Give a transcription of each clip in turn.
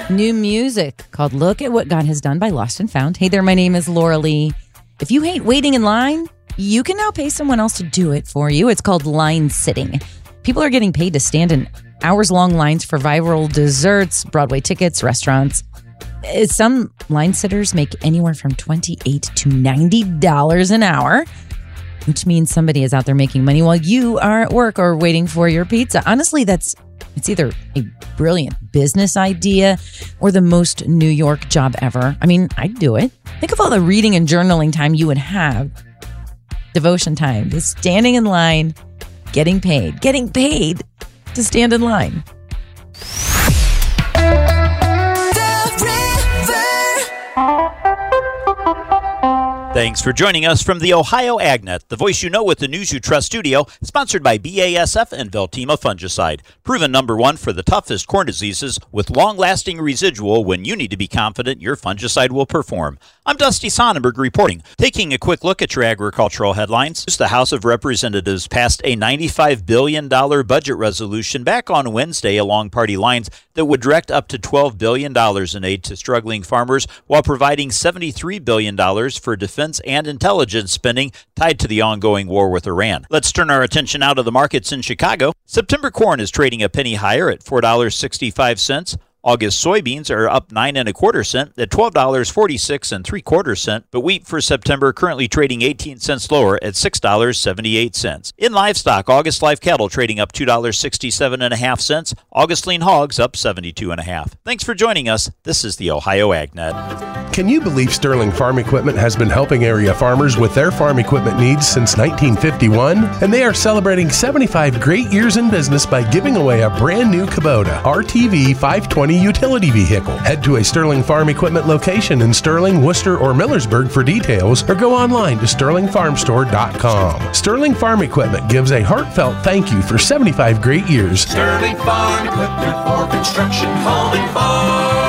New music called Look at What God Has Done by Lost and Found. Hey there, my name is Laura Lee. If you hate waiting in line, you can now pay someone else to do it for you. It's called line sitting. People are getting paid to stand in hours-long lines for viral desserts, Broadway tickets, restaurants. Some line sitters make anywhere from $28 to $90 an hour, which means somebody is out there making money while you are at work or waiting for your pizza. Honestly, it's either a brilliant business idea or the most New York job ever. I mean, I'd do it. Think of all the reading and journaling time you would have. Devotion time, just standing in line, getting paid to stand in line. Thanks for joining us from the Ohio AgNet, the voice you know with the news you trust studio, sponsored by BASF and Veltima Fungicide. Proven #1 for the toughest corn diseases with long-lasting residual when you need to be confident your fungicide will perform. I'm Dusty Sonnenberg reporting. Taking a quick look at your agricultural headlines. The House of Representatives passed a $95 billion budget resolution back on Wednesday along party lines that would direct up to $12 billion in aid to struggling farmers while providing $73 billion for defense and intelligence spending tied to the ongoing war with Iran. Let's turn our attention now to the markets in Chicago. September corn is trading a penny higher at $4.65. August soybeans are up 9 1/4 cents at $12.46 3/4 but wheat for September currently trading 18 cents lower at $6.78. In livestock, August live cattle trading up $2.67 1/2 August lean hogs up 72 1/2. Thanks for joining us. This is the Ohio AgNet. Can you believe Sterling Farm Equipment has been helping area farmers with their farm equipment needs since 1951? And they are celebrating 75 great years in business by giving away a brand new Kubota RTV 520 utility vehicle. Head to a Sterling Farm Equipment location in Sterling, Worcester, or Millersburg for details, or go online to sterlingfarmstore.com. Sterling Farm Equipment gives a heartfelt thank you for 75 great years. Sterling Farm Equipment for construction, home, and farm.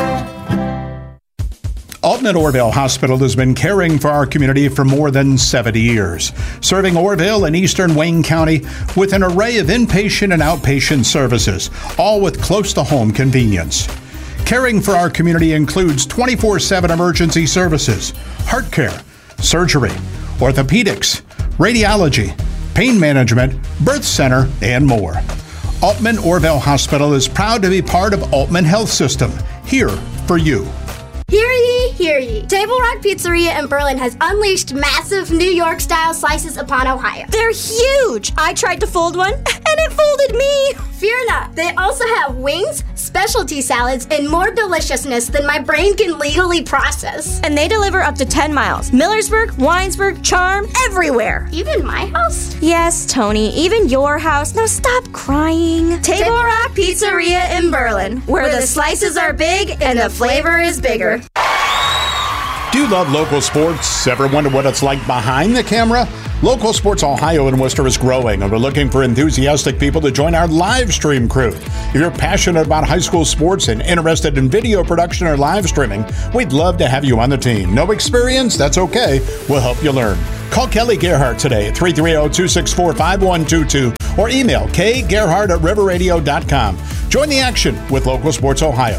Alton at Orville Hospital has been caring for our community for more than 70 years, serving Orville and eastern Wayne County with an array of inpatient and outpatient services, all with close-to-home convenience. Caring for our community includes 24/7 emergency services, heart care, surgery, orthopedics, radiology, pain management, birth center, and more. Altman Orville Hospital is proud to be part of Altman Health System, here for you. Hear ye, hear ye. Table Rock Pizzeria in Berlin has unleashed massive New York-style slices upon Ohio. They're huge! I tried to fold one, and it folded me! Fear not. They also have wings, specialty salads, and more deliciousness than my brain can legally process. And they deliver up to 10 miles. Millersburg, Winesburg, Charm, everywhere. Even my house? Yes, Tony, even your house. Now stop crying. Table Rock Pizzeria in Berlin, where the slices are big and the flavor is bigger. Do you love local sports? Ever wonder what it's like behind the camera? Local Sports Ohio in Worcester is growing, and we're looking for enthusiastic people to join our live stream crew. If you're passionate about high school sports and interested in video production or live streaming, we'd love to have you on the team. No experience? That's okay. We'll help you learn. Call Kelly Gerhardt today at 330-264-5122 or email kgerhardt@riverradio.com. Join the action with Local Sports Ohio.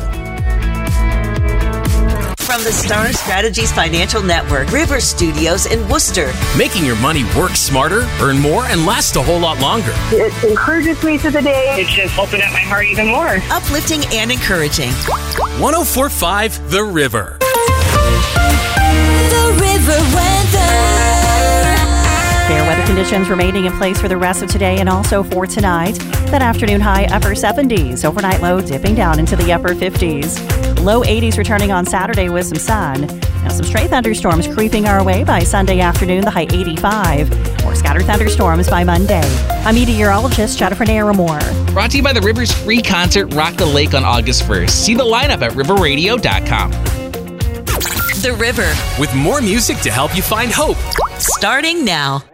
From the Star Strategies Financial Network, River Studios in Worcester. Making your money work smarter, earn more, and last a whole lot longer. It encourages me through the day. It's just opened up my heart even more. Uplifting and encouraging. 104.5 The River. The River weather. Fair weather conditions remaining in place for the rest of today and also for tonight. That afternoon high upper 70s. Overnight low dipping down into the upper 50s. Low 80s returning on Saturday with some sun. Now some stray thunderstorms creeping our way by Sunday afternoon, the high 85. More scattered thunderstorms by Monday. I'm meteorologist Jennifer Naramore. Brought to you by the River's free concert, Rock the Lake, on August 1st. See the lineup at riverradio.com. The River. With more music to help you find hope. Starting now.